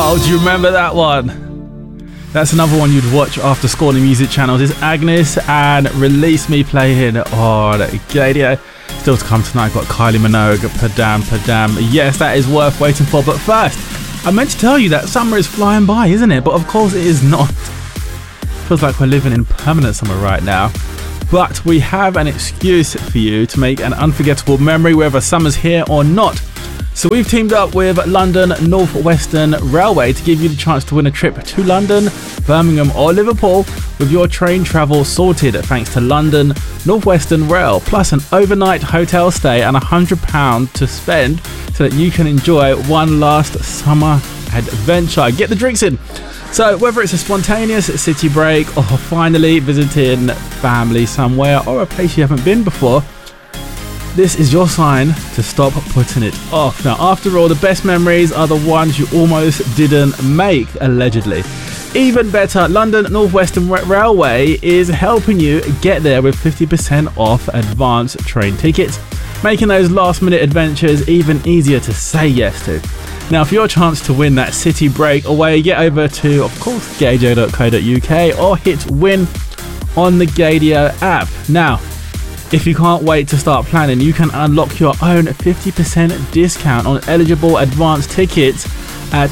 Oh, do you remember that one? That's another one you'd watch after scrolling music channels. It's Agnes and Release Me playing on Gadio. Still to come tonight, got Kylie Minogue, Padam. Yes, that is worth waiting for. But first, I meant to tell you that summer is flying by, isn't it? But of course it is not. Feels like we're living in permanent summer right now. But we have an excuse for you to make an unforgettable memory, whether summer's here or not. So we've teamed up with London North Western Railway to give you the chance to win a trip to London, Birmingham or Liverpool with your train travel sorted thanks to London North Western Rail, plus an overnight hotel stay and £100 to spend so that you can enjoy one last summer adventure. Get the drinks in. So whether it's a spontaneous city break or finally visiting family somewhere or a place you haven't been before, this is your sign to stop putting it off. Now, after all, the best memories are the ones you almost didn't make, allegedly. Even better, London North Western Railway is helping you get there with 50% off advance train tickets, making those last-minute adventures even easier to say yes to. Now, for your chance to win that city break away, get over to, of course, gadio.co.uk or hit win on the Gadio app. Now, if you can't wait to start planning, you can unlock your own 50% discount on eligible advance tickets at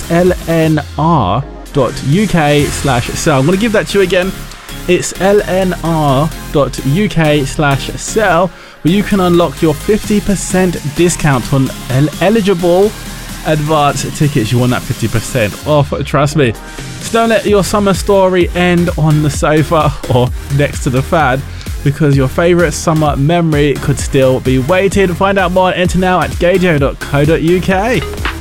lnr.uk/sell. I'm going to give that to you again. It's lnr.uk/sell, where you can unlock your 50% discount on eligible advance tickets. You want that 50% off, trust me. So don't let your summer story end on the sofa or next to the fan, because your favourite summer memory could still be waiting. Find out more and enter now at gadio.co.uk.